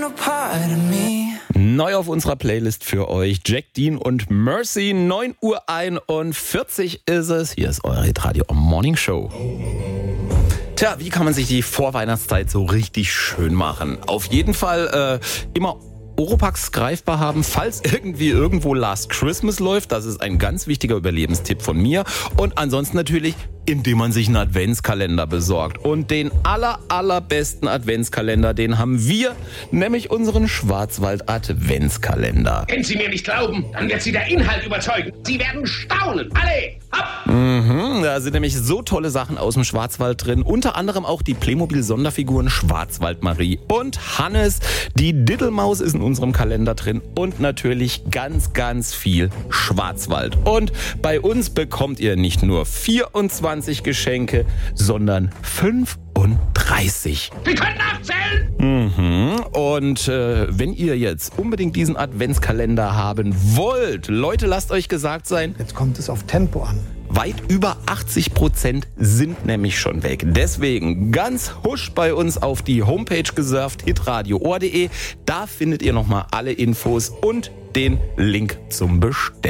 Neu auf unserer Playlist für euch Jack Dean und Mercy. 9:41 Uhr ist es. Hier ist eure Radio Morning Show. Tja, wie kann man sich die Vorweihnachtszeit so richtig schön machen? Auf jeden Fall immer Oropax greifbar haben, falls irgendwie irgendwo Last Christmas läuft. Das ist ein ganz wichtiger Überlebenstipp von mir. Und ansonsten natürlich, indem man sich einen Adventskalender besorgt. Und den allerbesten Adventskalender, den haben wir, nämlich unseren Schwarzwald-Adventskalender. Wenn Sie mir nicht glauben, dann wird Sie der Inhalt überzeugen. Sie werden staunen. Alle, hopp! Da sind nämlich so tolle Sachen aus dem Schwarzwald drin. Unter anderem auch die Playmobil-Sonderfiguren Schwarzwald-Marie und Hannes. Die Diddelmaus ist in unserem Kalender drin. Und natürlich ganz viel Schwarzwald. Und bei uns bekommt ihr nicht nur 24 Geschenke, sondern 35. Sie können nachzählen! Und wenn ihr jetzt unbedingt diesen Adventskalender haben wollt, Leute, lasst euch gesagt sein, Jetzt kommt es auf Tempo an. weit über 80% sind nämlich schon weg. Deswegen ganz husch bei uns auf die Homepage gesurft, hitradioohr.de. Da findet ihr nochmal alle Infos und den Link zum Bestellen.